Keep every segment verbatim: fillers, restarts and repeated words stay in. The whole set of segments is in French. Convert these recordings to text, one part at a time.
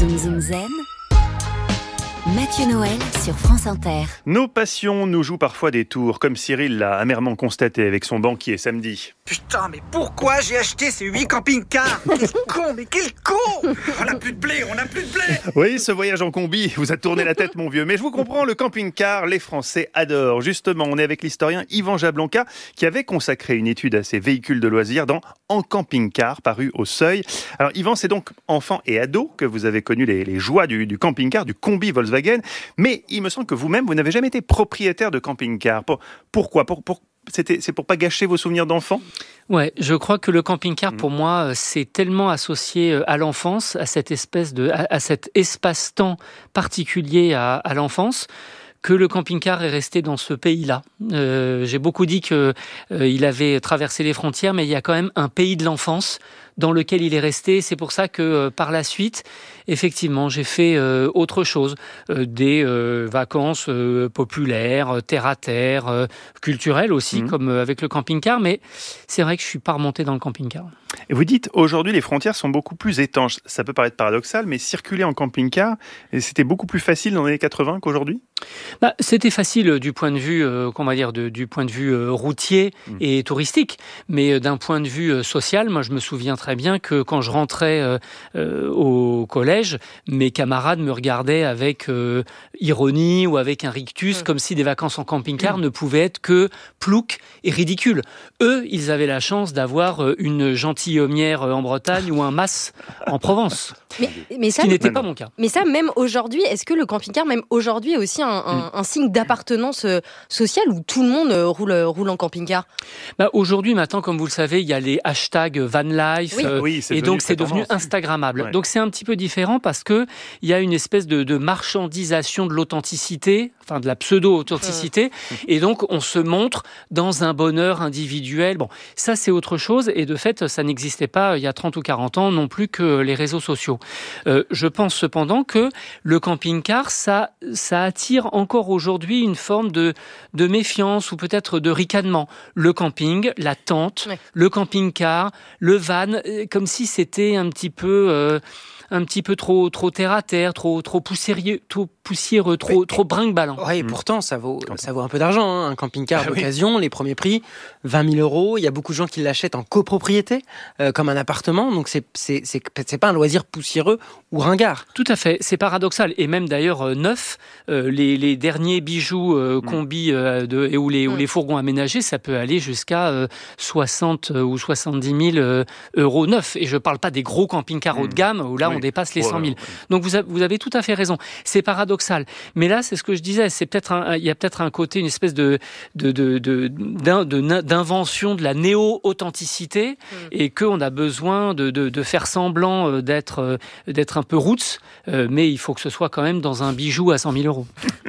Zoom Zoom Zen, Mathieu Noël sur France Inter. Nos passions nous jouent parfois des tours, comme Cyril l'a amèrement constaté avec son banquier samedi. Putain, mais pourquoi j'ai acheté ces huit camping-cars? Quel con, mais quel con! On n'a plus de blé, on n'a plus de blé! Oui, ce voyage en combi vous a tourné la tête, mon vieux. Mais je vous comprends, le camping-car, les Français adorent. Justement, on est avec l'historien Yvan Jablonka, qui avait consacré une étude à ces véhicules de loisirs dans En camping-car, paru au Seuil. Alors, Yvan, c'est donc enfant et ado que vous avez connu les, les joies du, du camping-car, du combi Volkswagen. Mais il me semble que vous-même, vous n'avez jamais été propriétaire de camping-car. Pour, pourquoi pour, pour, c'était, C'est pour pas gâcher vos souvenirs d'enfant ? Ouais, je crois que le camping-car, pour moi, c'est tellement associé à l'enfance, à cette espèce de, à, à cet espace-temps particulier à, à l'enfance, que le camping-car est resté dans ce pays-là. Euh, j'ai beaucoup dit qu'il euh, avait traversé les frontières, mais il y a quand même un pays de l'enfance dans lequel il est resté. C'est pour ça que euh, par la suite, effectivement, j'ai fait euh, autre chose, euh, des euh, vacances euh, populaires, terre à terre, euh, culturelles aussi, mmh. comme euh, avec le camping-car. Mais c'est vrai que je suis pas remonté dans le camping-car. Et vous dites, aujourd'hui, les frontières sont beaucoup plus étanches. Ça peut paraître paradoxal, mais circuler en camping-car, c'était beaucoup plus facile dans les années quatre-vingts qu'aujourd'hui ? Bah, c'était facile du point de vue, euh, qu'on va dire, de, du point de vue euh, routier mmh. et touristique. Mais euh, d'un point de vue euh, social, moi, je me souviens très bien que quand je rentrais euh, euh, au collège, mes camarades me regardaient avec euh, ironie ou avec un rictus, mmh. comme si des vacances en camping-car mmh. ne pouvaient être que plouc et ridicule. Eux, ils avaient la chance d'avoir euh, une gentilhommière en Bretagne ou un mas en Provence. Mais, mais ça, ce qui n'était pas mon cas. Mais ça, même aujourd'hui, est-ce que le camping-car, même aujourd'hui, est aussi un, un, mmh. un signe d'appartenance sociale où tout le monde roule, roule en camping-car ? Bah, aujourd'hui, maintenant, comme vous le savez, il y a les hashtags van life, oui. euh, oui, c'est et donc c'est devenu tendance. Instagrammable. Ouais. Donc c'est un petit peu différent parce que il y a une espèce de, de marchandisation de l'authenticité, enfin de la pseudo-authenticité, mmh. et donc on se montre dans un bonheur individuel. Bon, ça c'est autre chose, et de fait, ça n'existait pas il y a trente ou quarante ans non plus que les réseaux sociaux. Euh, je pense cependant que le camping-car, ça, ça attire encore aujourd'hui une forme de, de méfiance ou peut-être de ricanement. Le camping, la tente, ouais. le camping-car, le van, comme si c'était un petit peu... Euh, un petit peu trop, trop terre à terre, trop, trop poussiéreux, trop, poussiéreux, trop, mais, trop brinque-ballant. Oui, et pourtant, ça vaut, ça vaut un peu d'argent, hein. Un camping-car ah, d'occasion, oui. Les premiers prix, vingt mille euros. Il y a beaucoup de gens qui l'achètent en copropriété, euh, comme un appartement. Donc, c'est, c'est, c'est, c'est pas un loisir poussiéreux ou ringard. Tout à fait. C'est paradoxal. Et même d'ailleurs, euh, neuf, euh, les, les derniers bijoux euh, combi euh, de, et ou, les, mmh. ou les fourgons aménagés, ça peut aller jusqu'à euh, soixante ou soixante-dix mille euh, euros neufs. Et je parle pas des gros camping-cars mmh. haut de gamme, où là, oui. on dépasse les cent mille. Oh, ouais. Donc vous avez, vous avez tout à fait raison. C'est paradoxal. Mais là, c'est ce que je disais. C'est peut-être un, il y a peut-être un côté, une espèce de, de, de, de, de, de d'invention de la néo-authenticité mmh. et qu'on a besoin de, de, de faire semblant d'être, d'être un peu roots. Euh, mais il faut que ce soit quand même dans un bijou à cent mille euros.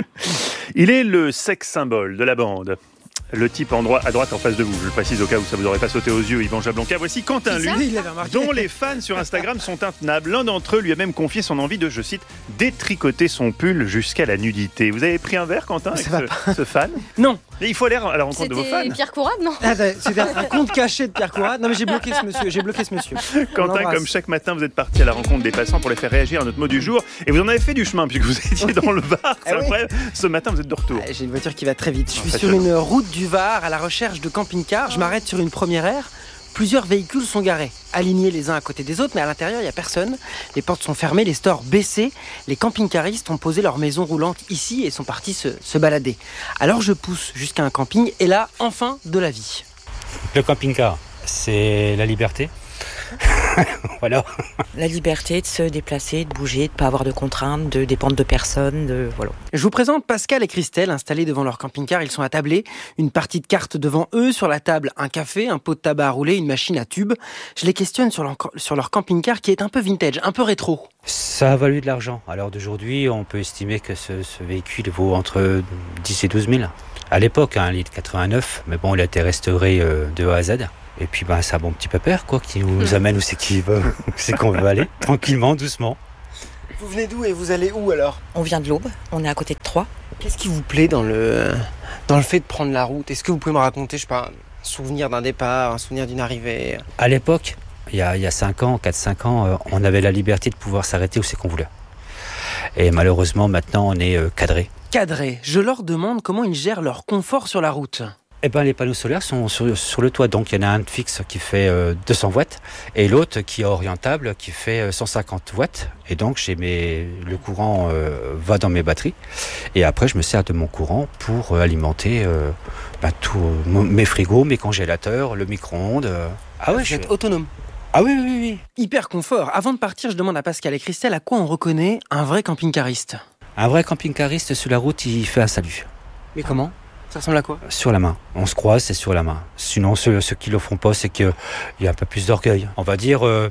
Il est le sex symbole de la bande. Le type en droit, à droite en face de vous, je le précise au cas où ça vous aurait pas sauté aux yeux, Yvan Jablonka. Voici Quentin, lui, dont les fans sur Instagram sont intenables. L'un d'entre eux lui a même confié son envie de, je cite, détricoter son pull jusqu'à la nudité. Vous avez pris un verre, Quentin, avec ce, ce fan ? Non. Et il faut aller à la rencontre C'était de vos fans. Pierre Courade, non ? Ah, c'était un compte caché de Pierre Courade. Non, mais j'ai bloqué ce monsieur. J'ai bloqué ce monsieur. Quentin, comme chaque matin, vous êtes parti à la rencontre des passants pour les faire réagir à notre mot du jour. Et vous en avez fait du chemin, puisque vous étiez dans le Var. C'est ah incroyable. Oui. Ce matin, vous êtes de retour. Ah, j'ai une voiture qui va très vite. Je suis sur une route du Var à la recherche de camping-car. Je m'arrête sur une première aire. Plusieurs véhicules sont garés, alignés les uns à côté des autres, mais à l'intérieur, il n'y a personne. Les portes sont fermées, les stores baissés. Les camping-caristes ont posé leur maison roulante ici et sont partis se, se balader. Alors je pousse jusqu'à un camping et là, enfin, de la vie. Le camping-car, c'est la liberté. Voilà. La liberté de se déplacer, de bouger, de ne pas avoir de contraintes, de dépendre de personne, de voilà. Je vous présente Pascal et Christelle installés devant leur camping-car. Ils sont attablés, une partie de cartes devant eux, sur la table un café, un pot de tabac à rouler, une machine à tubes. Je les questionne sur leur, sur leur camping-car qui est un peu vintage, un peu rétro. Ça a valu de l'argent. À l'heure d'aujourd'hui, on peut estimer que ce, ce véhicule vaut entre dix et douze mille. À l'époque, un litre quatre-vingt-neuf, mais bon, il a été restauré euh, de A à Z. Et puis bah, c'est un bon petit pépère quoi, qui nous mmh. amène où c'est, qu'il veut, où c'est qu'on veut aller, tranquillement, doucement. Vous venez d'où et vous allez où alors ? On vient de l'Aube, on est à côté de Troyes. Qu'est-ce qui vous plaît dans le, dans le fait de prendre la route ? Est-ce que vous pouvez me raconter, je sais pas, un souvenir d'un départ, un souvenir d'une arrivée ? À l'époque, il y a, il y a cinq ans, quatre cinq ans, on avait la liberté de pouvoir s'arrêter où c'est qu'on voulait. Et malheureusement, maintenant, on est euh, cadré. Cadré, je leur demande comment ils gèrent leur confort sur la route. Eh ben, les panneaux solaires sont sur, sur le toit. Donc, il y en a un fixe qui fait euh, deux cents watts et l'autre qui est orientable qui fait euh, cent cinquante watts. Et donc, j'ai mes, le courant euh, va dans mes batteries. Et après, je me sers de mon courant pour euh, alimenter euh, bah, tous euh, mes frigos, mes congélateurs, le micro-ondes. Euh. Ah ouais, Vous je êtes autonome. Ah oui, oui, oui. Hyper confort. Avant de partir, je demande à Pascal et Christelle à quoi on reconnaît un vrai camping-cariste. Un vrai camping-cariste sur la route, il fait un salut. Mais comment ? Ça ressemble à quoi ? Sur la main. On se croise, c'est sur la main. Sinon, ceux, ceux qui ne le font pas, c'est qu'il y a un peu plus d'orgueil. On va dire euh,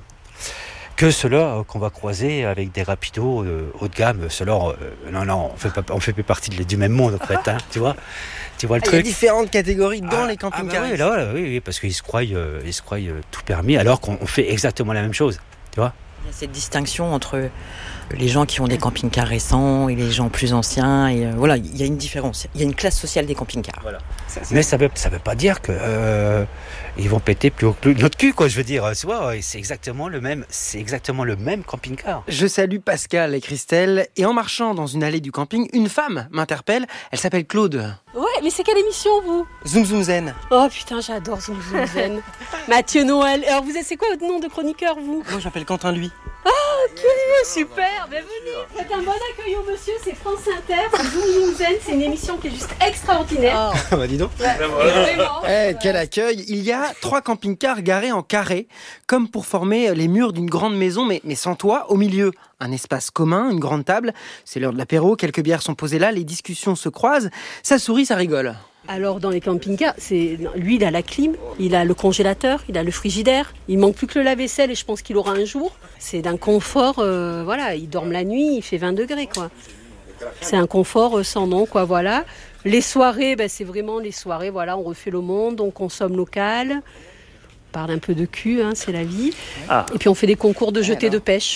que ceux-là euh, qu'on va croiser avec des rapidos euh, haut de gamme, ceux-là, euh, non, non, on fait pas, on fait plus partie de, du même monde, en fait. Hein, tu vois, tu vois le ah, truc. Il y a différentes catégories dans ah, les camping-cars. Ah bah oui, là, là, oui, oui, parce qu'ils se croient, euh, ils se croient euh, tout permis, alors qu'on on fait exactement la même chose. Tu vois ? Il y a cette distinction entre les gens qui ont des camping-cars récents et les gens plus anciens. Et euh, voilà, il y a une différence. Il y a une classe sociale des camping-cars. Voilà. Mais ça veut, ça veut pas dire que euh, ils vont péter plus haut que notre cul, quoi. Je veux dire, tu vois, c'est exactement le même, c'est exactement le même camping-car. Je salue Pascal et Christelle et en marchant dans une allée du camping, une femme m'interpelle. Elle s'appelle Claude. Ouais, mais c'est quelle émission, vous ? Zoom Zoom Zen. Oh putain, j'adore Zoom Zoom Zen. Mathieu Noël. Alors, vous êtes, c'est quoi votre nom de chroniqueur, vous ? Moi, je m'appelle Quentin Lui. Ah, ok, super, bienvenue. Faites un bon accueil au monsieur, c'est France Inter. Zoom Zoom Zen, c'est une émission qui est juste extraordinaire. Ah bah dis donc. Ouais, vraiment. Eh, quel accueil. Il y a trois camping-cars garés en carré, comme pour former les murs d'une grande maison, mais, mais sans toit, au milieu. Un espace commun, une grande table, c'est l'heure de l'apéro, quelques bières sont posées là, les discussions se croisent, ça sourit, ça rigole. Alors dans les camping-cars, c'est lui il a la clim, il a le congélateur, il a le frigidaire, il manque plus que le lave-vaisselle et je pense qu'il aura un jour. C'est d'un confort, euh, voilà, il dort la nuit, il fait vingt degrés quoi. C'est un confort euh, sans nom quoi, voilà. Les soirées, ben, c'est vraiment les soirées, voilà, on refait le monde, on consomme local, on parle un peu de cul, hein, c'est la vie. Ah. Et puis on fait des concours de jetés de pêche.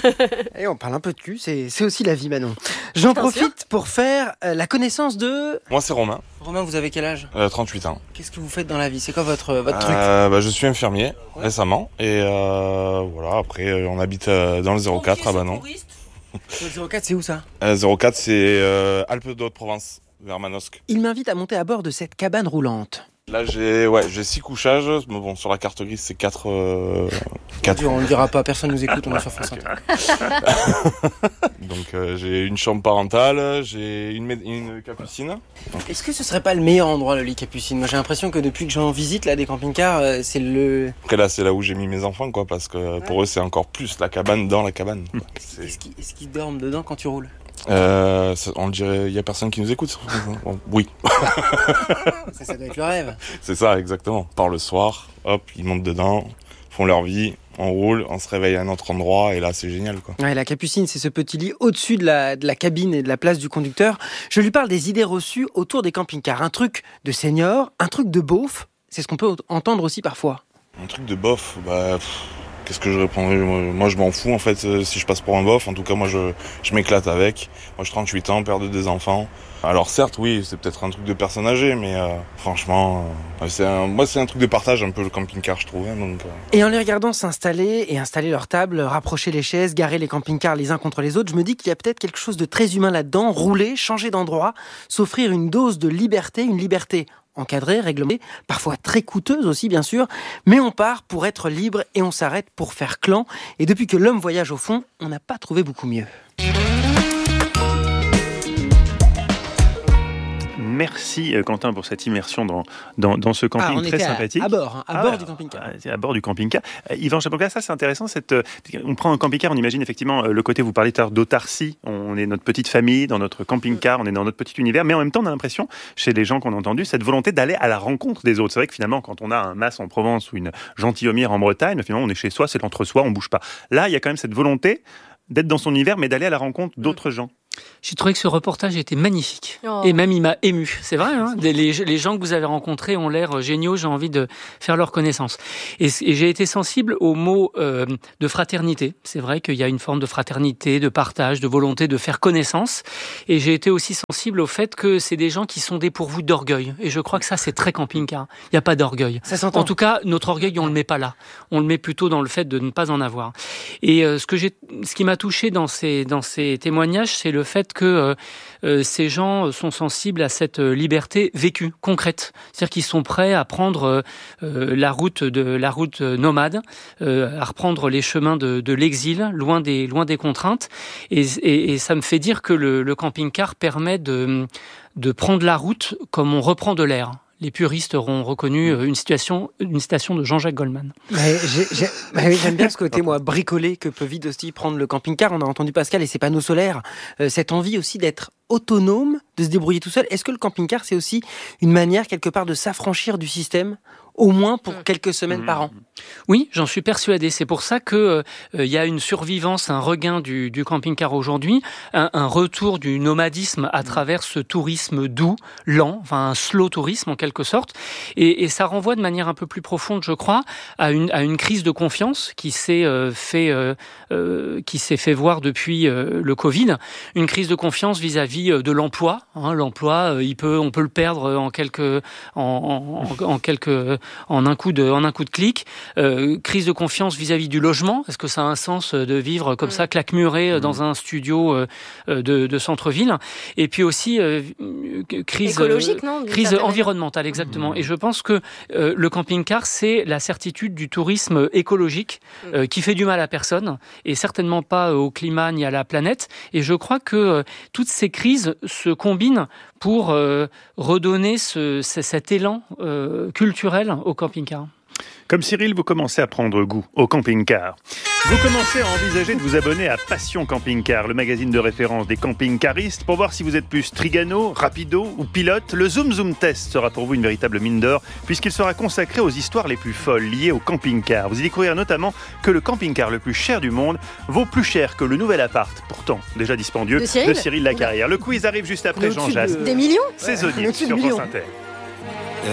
Et on parle un peu de cul, c'est, c'est aussi la vie Manon. J'en profite pour faire euh, la connaissance de... Moi c'est Romain. Romain, vous avez quel âge ? euh, trente-huit ans. Qu'est-ce que vous faites dans la vie ? C'est quoi votre, votre euh, truc ? bah, Je suis infirmier ouais. récemment et euh, voilà, après on habite dans le zéro quatre à Banon. Le zéro quatre c'est où ça ? euh, zéro quatre c'est euh, Alpes de Haute-Provence, vers Manosque. Il m'invite à monter à bord de cette cabane roulante. Là j'ai ouais j'ai six couchages, mais bon sur la carte grise c'est quatre. Euh, quatre. On ne le dira pas, personne nous écoute, on est sur France Inter. Donc euh, j'ai une chambre parentale, j'ai une, une capucine. Est-ce que ce serait pas le meilleur endroit le lit capucine ? Moi j'ai l'impression que depuis que j'en visite là des camping-cars, euh, c'est le. Après là c'est là où j'ai mis mes enfants quoi, parce que ouais. pour eux c'est encore plus la cabane dans la cabane. C'est... Est-ce, qu'ils, est-ce qu'ils dorment dedans quand tu roules ? Euh, ça, on dirait, il y a personne qui nous écoute. Bon, oui. ça, ça doit être le rêve. C'est ça, exactement. Par le soir, hop, ils montent dedans, font leur vie, on roule, on se réveille à un autre endroit et là c'est génial quoi. Ouais, la capucine, c'est ce petit lit au-dessus de la, de la cabine et de la place du conducteur. Je lui parle des idées reçues autour des camping-cars. Un truc de senior, un truc de beauf. C'est ce qu'on peut entendre aussi parfois. Un truc de bof, bah. Pff. Qu'est-ce que je répondrais ? Moi, je m'en fous, en fait, si je passe pour un bof. En tout cas, moi, je, je m'éclate avec. Moi, j'ai trente-huit ans, père de deux enfants. Alors, certes, oui, c'est peut-être un truc de personne âgée, mais euh, franchement, euh, c'est un, moi, c'est un truc de partage, un peu le camping-car, je trouve. Hein, donc, euh... Et en les regardant s'installer et installer leur table, rapprocher les chaises, garer les camping-cars les uns contre les autres, je me dis qu'il y a peut-être quelque chose de très humain là-dedans. Rouler, changer d'endroit, s'offrir une dose de liberté, une liberté encadrée, réglementée, parfois très coûteuse aussi bien sûr, mais on part pour être libre et on s'arrête pour faire clan. Et depuis que l'homme voyage au fond, on n'a pas trouvé beaucoup mieux. Merci Quentin pour cette immersion dans, dans, dans ce camping ah, on très était sympathique. À, à bord, hein, à ah, bord ouais, du camping-car. À bord du camping-car. Euh, Yvan Jablonka, ça c'est intéressant. Cette, euh, on prend un camping-car, on imagine effectivement euh, le côté, vous parlez tout à l'heure d'autarcie. On est notre petite famille, dans notre camping-car, on est dans notre petit univers, mais en même temps on a l'impression, chez les gens qu'on a entendus, cette volonté d'aller à la rencontre des autres. C'est vrai que finalement, quand on a un mas en Provence ou une gentilhommière en Bretagne, finalement on est chez soi, c'est l'entre-soi, on bouge pas. Là, il y a quand même cette volonté d'être dans son univers, mais d'aller à la rencontre d'autres gens. J'ai trouvé que ce reportage était magnifique. Oh. Et même, il m'a ému. C'est vrai, hein, les, les gens que vous avez rencontrés ont l'air géniaux. J'ai envie de faire leur connaissance. Et, et j'ai été sensible au mot euh, de fraternité. C'est vrai qu'il y a une forme de fraternité, de partage, de volonté de faire connaissance. Et j'ai été aussi sensible au fait que c'est des gens qui sont dépourvus d'orgueil. Et je crois que ça, c'est très camping-car. Il n'y a pas d'orgueil. Ça s'entend. En tout cas, notre orgueil, on le met pas là. On le met plutôt dans le fait de ne pas en avoir. Et euh, ce que j'ai, ce qui m'a touché dans ces, dans ces témoignages, c'est le fait que euh, euh, ces gens sont sensibles à cette liberté vécue, concrète. C'est-à-dire qu'ils sont prêts à prendre euh, la route de la route nomade, euh, à reprendre les chemins de, de l'exil, loin des loin des contraintes. Et, et, et ça me fait dire que le, le camping-car permet de de prendre la route comme on reprend de l'air. Les puristes auront reconnu une situation, une citation de Jean-Jacques Goldman. Mais j'ai, j'ai, bah oui, j'aime bien ce côté, moi, bricolé que peut vite aussi prendre le camping-car. On a entendu Pascal et ses panneaux solaires. Euh, cette envie aussi d'être autonome, de se débrouiller tout seul. Est-ce que le camping-car, c'est aussi une manière, quelque part, de s'affranchir du système, au moins pour quelques semaines mmh. par an? Oui, j'en suis persuadé. C'est pour ça que euh, il y a une survivance, un regain du, du camping-car aujourd'hui, un, un retour du nomadisme à travers ce tourisme doux, lent, enfin un slow tourisme en quelque sorte. Et, et ça renvoie de manière un peu plus profonde, je crois, à une, à une crise de confiance qui s'est euh, fait, euh, euh, qui s'est fait voir depuis euh, le Covid. Une crise de confiance vis-à-vis de l'emploi. Hein, l'emploi, il peut, on peut le perdre en quelques, en, en, en quelques, en un coup de, en un coup de clic. Euh, crise de confiance vis-à-vis du logement. Est-ce que ça a un sens de vivre comme mmh. ça, claquemuré mmh. dans un studio euh, de, de centre-ville? Et puis aussi euh, crise écologique, non, crise environnementale, exactement. Mmh. Et je pense que euh, le camping-car, c'est la certitude du tourisme écologique mmh. euh, qui fait du mal à personne et certainement pas au climat ni à la planète. Et je crois que euh, toutes ces crises se combinent pour euh, redonner ce, cet élan euh, culturel au camping-car. Comme Cyril, vous commencez à prendre goût au camping-car. Vous commencez à envisager de vous abonner à Passion Camping-Car, le magazine de référence des camping-caristes, pour voir si vous êtes plus Trigano, Rapido ou pilote. Le Zoom Zoom Test sera pour vous une véritable mine d'or, puisqu'il sera consacré aux histoires les plus folles liées au camping-car. Vous y découvrirez notamment que le camping-car le plus cher du monde vaut plus cher que le nouvel appart, pourtant déjà dispendieux, de Cyril, de Cyril Lacarrière. Le quiz arrive juste après Jean Jass. Des millions Saisonnier sur France Inter.